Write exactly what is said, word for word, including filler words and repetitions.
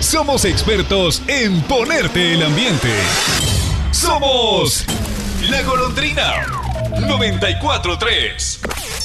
somos expertos en ponerte el ambiente. Somos La Golondrina noventa y cuatro tres.